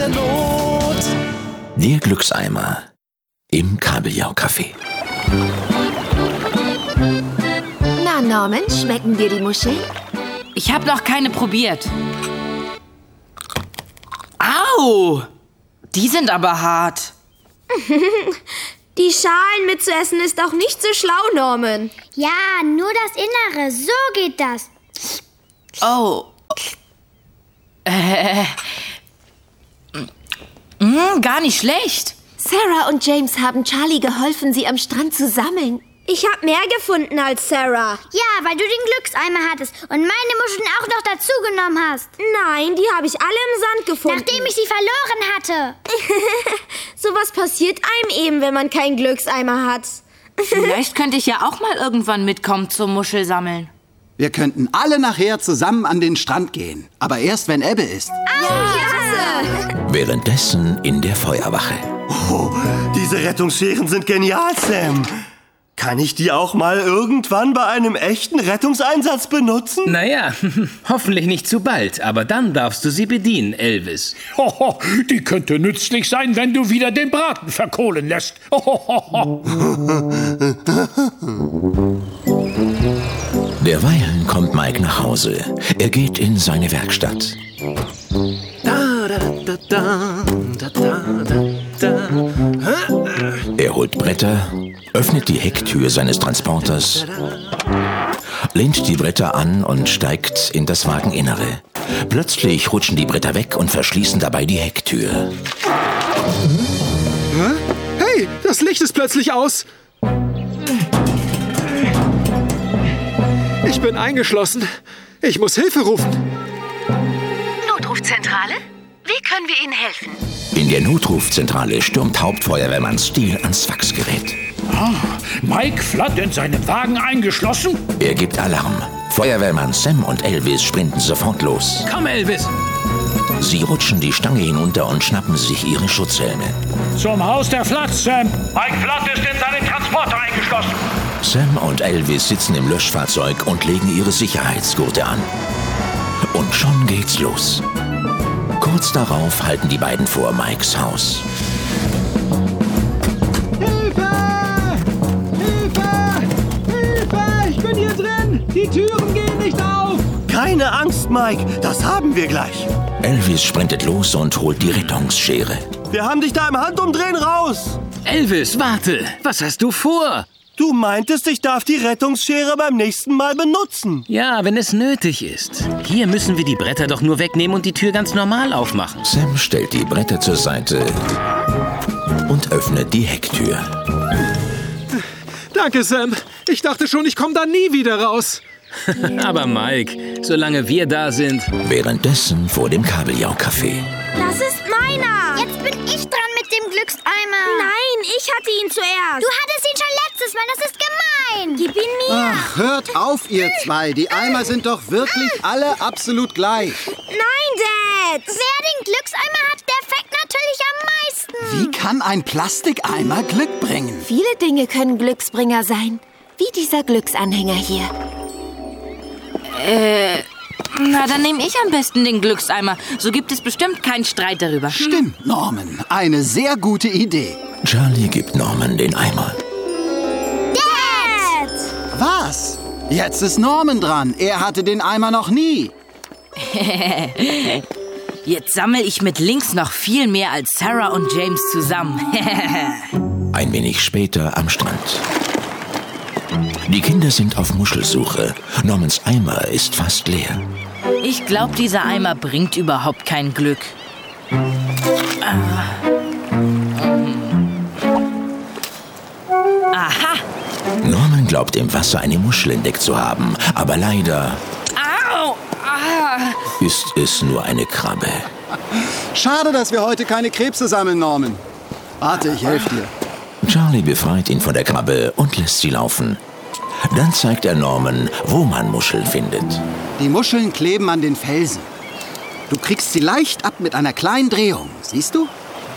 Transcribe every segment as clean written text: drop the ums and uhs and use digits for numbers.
Der Glückseimer im Kabeljau-Café. Na, Norman, schmecken dir die Muscheln? Ich habe noch keine probiert. Au! Die sind aber hart. Die Schalen mitzuessen ist auch nicht so schlau, Norman. Ja, nur das Innere, so geht das. Oh. Gar nicht schlecht. Sarah und James haben Charlie geholfen, sie am Strand zu sammeln. Ich habe mehr gefunden als Sarah. Ja, weil du den Glückseimer hattest und meine Muscheln auch noch dazu genommen hast. Nein, die habe ich alle im Sand gefunden. Nachdem ich sie verloren hatte. Sowas passiert einem eben, wenn man keinen Glückseimer hat. Vielleicht könnte ich ja auch mal irgendwann mitkommen zum Muschelsammeln. Wir könnten alle nachher zusammen an den Strand gehen. Aber erst, wenn Ebbe ist. Währenddessen in der Feuerwache. Oh, diese Rettungsscheren sind genial, Sam. Kann ich die auch mal irgendwann bei einem echten Rettungseinsatz benutzen? Naja, hoffentlich nicht zu bald, aber dann darfst du sie bedienen, Elvis. Hoho, die könnte nützlich sein, wenn du wieder den Braten verkohlen lässt. Derweilen kommt Mike nach Hause. Er geht in seine Werkstatt. Er holt Bretter, öffnet die Hecktür seines Transporters, lehnt die Bretter an und steigt in das Wageninnere. Plötzlich rutschen die Bretter weg und verschließen dabei die Hecktür. Hey, das Licht ist plötzlich aus. Ich bin eingeschlossen. Ich muss Hilfe rufen. Notrufzentrale? Wie können wir Ihnen helfen? In der Notrufzentrale stürmt Hauptfeuerwehrmann Steele ans Faxgerät. Mike Flood in seinem Wagen eingeschlossen? Er gibt Alarm. Feuerwehrmann Sam und Elvis sprinten sofort los. Komm, Elvis! Sie rutschen die Stange hinunter und schnappen sich ihre Schutzhelme. Zum Haus der Floods, Sam. Mike Flood ist in seinen Transporter eingeschlossen. Sam und Elvis sitzen im Löschfahrzeug und legen ihre Sicherheitsgurte an. Und schon geht's los. Kurz darauf halten die beiden vor Mikes Haus. Hilfe! Hilfe! Hilfe! Ich bin hier drin! Die Türen gehen nicht auf! Keine Angst, Mike. Das haben wir gleich. Elvis sprintet los und holt die Rettungsschere. Wir haben dich da im Handumdrehen raus. Elvis, warte! Was hast du vor? Du meintest, ich darf die Rettungsschere beim nächsten Mal benutzen. Ja, wenn es nötig ist. Hier müssen wir die Bretter doch nur wegnehmen und die Tür ganz normal aufmachen. Sam stellt die Bretter zur Seite und öffnet die Hecktür. Danke, Sam. Ich dachte schon, ich komme da nie wieder raus. Aber Mike, solange wir da sind... Währenddessen vor dem Kabeljau-Café. Das ist meiner. Jetzt bin ich dran mit dem Glückseimer. Nein, ich hatte ihn zuerst. Du hattest ihn schon letztes Mal, das ist gemein. Gib ihn mir. Ach, hört auf, ihr zwei. Die Eimer sind doch wirklich alle absolut gleich. Nein, Dad. Wer den Glückseimer hat, der fängt natürlich am meisten. Wie kann ein Plastikeimer Glück bringen? Viele Dinge können Glücksbringer sein. Wie dieser Glücksanhänger hier. Na, dann nehme ich am besten den Glückseimer. So gibt es bestimmt keinen Streit darüber. Stimmt, Norman. Eine sehr gute Idee. Charlie gibt Norman den Eimer. Dad! Was? Jetzt ist Norman dran. Er hatte den Eimer noch nie. Jetzt sammle ich mit links noch viel mehr als Sarah und James zusammen. Ein wenig später am Strand. Die Kinder sind auf Muschelsuche. Normans Eimer ist fast leer. Ich glaube, dieser Eimer bringt überhaupt kein Glück. Aha! Norman glaubt im Wasser eine Muschel entdeckt zu haben, aber leider Au! ist es nur eine Krabbe. Schade, dass wir heute keine Krebse sammeln, Norman. Warte, ich helfe dir. Charlie befreit ihn von der Krabbe und lässt sie laufen. Dann zeigt er Norman, wo man Muscheln findet. Die Muscheln kleben an den Felsen. Du kriegst sie leicht ab mit einer kleinen Drehung. Siehst du?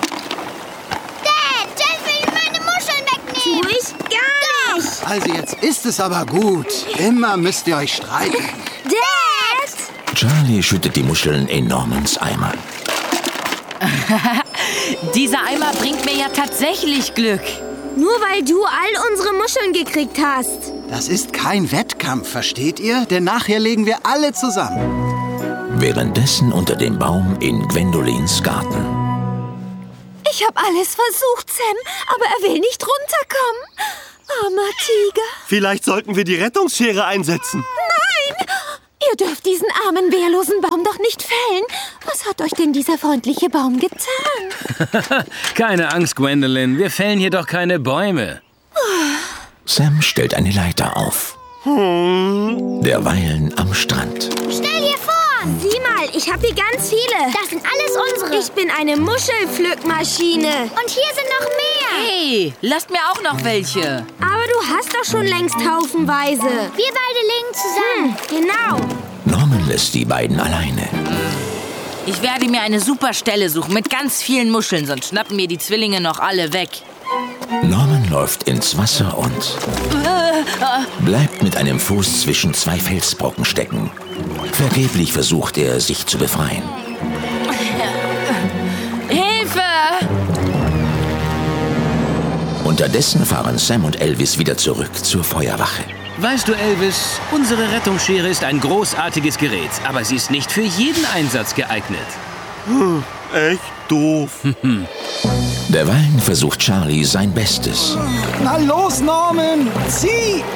Dad, James will meine Muscheln wegnehmen. Tu ich gar nicht. Also jetzt ist es aber gut. Immer müsst ihr euch streiten. Dad! Charlie schüttet die Muscheln in Normans Eimer. Dieser Eimer bringt mir ja tatsächlich Glück. Nur weil du all unsere Muscheln gekriegt hast. Das ist kein Wettkampf, versteht ihr? Denn nachher legen wir alle zusammen. Währenddessen unter dem Baum in Gwendolins Garten. Ich habe alles versucht, Sam, aber er will nicht runterkommen. Armer Tiger. Vielleicht sollten wir die Rettungsschere einsetzen. Nein! Ihr dürft diesen armen, wehrlosen Baum doch nicht fällen. Was hat euch denn dieser freundliche Baum getan? Keine Angst, Gwendolyn. Wir fällen hier doch keine Bäume. Sam stellt eine Leiter auf. Derweilen am Strand. Stell dir vor! Sieh mal, ich habe hier ganz viele. Das sind alles unsere. Ich bin eine Muschelpflückmaschine. Und hier sind noch mehr. Hey, lasst mir auch noch welche. Aber du hast doch schon längst haufenweise. Wir beide legen zusammen. Genau. Norman lässt die beiden alleine. Ich werde mir eine super Stelle suchen mit ganz vielen Muscheln, sonst schnappen mir die Zwillinge noch alle weg. Norman läuft ins Wasser und bleibt mit einem Fuß zwischen zwei Felsbrocken stecken. Vergeblich versucht er, sich zu befreien. Hilfe! Unterdessen fahren Sam und Elvis wieder zurück zur Feuerwache. Weißt du, Elvis, unsere Rettungsschere ist ein großartiges Gerät, aber sie ist nicht für jeden Einsatz geeignet. Echt doof. Derweilen versucht Charlie sein Bestes. Na los, Norman! Zieh!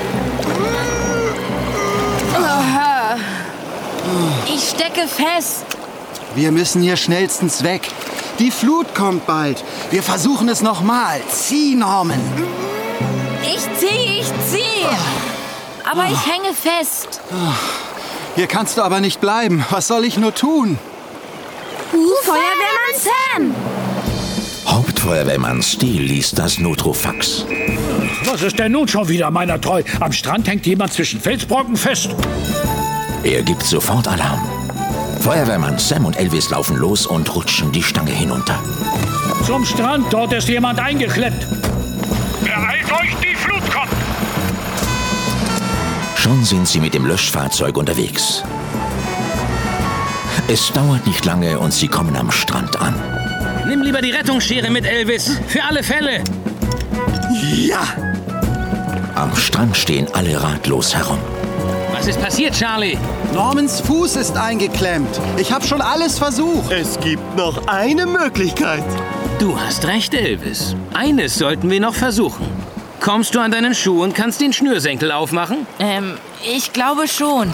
Ich stecke fest. Wir müssen hier schnellstens weg. Die Flut kommt bald. Wir versuchen es nochmal. Zieh, Norman. Ich ziehe. Aber ich hänge fest. Hier kannst du aber nicht bleiben. Was soll ich nur tun? Feuerwehrmann Sam! Hauptfeuerwehrmann Steele liest das Notruffax. Was ist denn nun schon wieder, meiner Treu? Am Strand hängt jemand zwischen Felsbrocken fest. Er gibt sofort Alarm. Feuerwehrmann Sam und Elvis laufen los und rutschen die Stange hinunter. Zum Strand, dort ist jemand eingeklemmt. Beeilt euch, die Flut kommt! Schon sind sie mit dem Löschfahrzeug unterwegs. Es dauert nicht lange und sie kommen am Strand an. Nimm lieber die Rettungsschere mit, Elvis. Für alle Fälle. Ja! Am Strand stehen alle ratlos herum. Was ist passiert, Charlie? Normans Fuß ist eingeklemmt. Ich habe schon alles versucht. Es gibt noch eine Möglichkeit. Du hast recht, Elvis. Eines sollten wir noch versuchen. Kommst du an deinen Schuh und kannst den Schnürsenkel aufmachen? Ich glaube schon.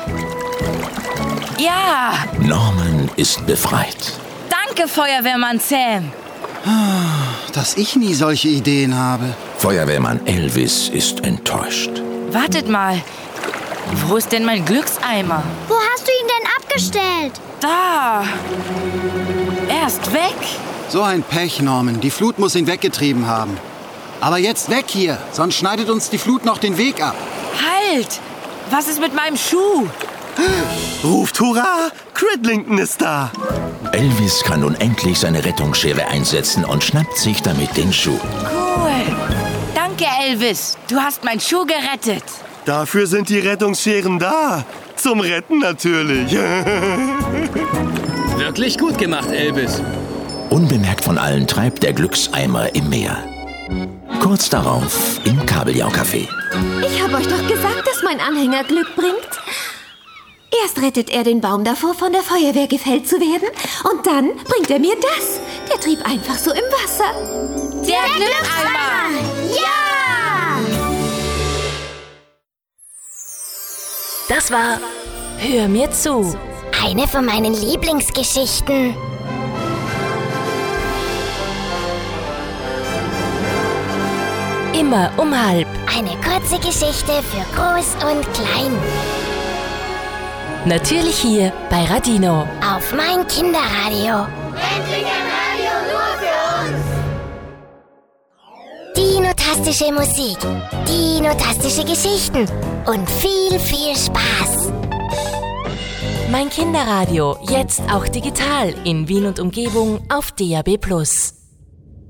Ja! Norman ist befreit. Danke, Feuerwehrmann Sam. Dass ich nie solche Ideen habe. Feuerwehrmann Elvis ist enttäuscht. Wartet mal. Wo ist denn mein Glückseimer? Wo hast du ihn denn abgestellt? Da. Er ist weg. So ein Pech, Norman. Die Flut muss ihn weggetrieben haben. Aber jetzt weg hier, sonst schneidet uns die Flut noch den Weg ab. Halt! Was ist mit meinem Schuh? Ruft Hurra! Cridlington ist da! Elvis kann nun endlich seine Rettungsschere einsetzen und schnappt sich damit den Schuh. Cool. Danke, Elvis. Du hast meinen Schuh gerettet. Dafür sind die Rettungsscheren da. Zum Retten natürlich. Wirklich gut gemacht, Elvis. Unbemerkt von allen treibt der Glückseimer im Meer. Kurz darauf im Kabeljau-Café. Ich habe euch doch gesagt, dass mein Anhänger Glück bringt. Erst rettet er den Baum davor, von der Feuerwehr gefällt zu werden. Und dann bringt er mir das. Der trieb einfach so im Wasser. Der Glückseimer! Ja! Das war Hör mir zu. Eine von meinen Lieblingsgeschichten. Immer um halb. Eine kurze Geschichte für Groß und Klein. Natürlich hier bei Radino. Auf mein Kinderradio. Endlich ein Radio nur für uns. Dinotastische Musik, dinotastische Geschichten und viel, viel Spaß. Mein Kinderradio, jetzt auch digital in Wien und Umgebung auf DAB+.